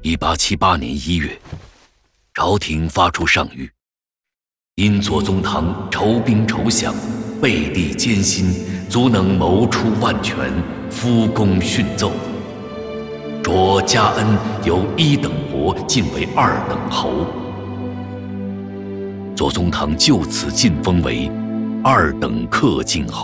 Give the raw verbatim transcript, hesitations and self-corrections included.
一八七八年一月，朝廷发出上谕，因左宗棠筹兵筹饷，备力艰辛，足能谋出万全，夫功训奏。擢嘉恩由一等伯晋为二等侯。左宗棠就此晋封为二等氪靖侯。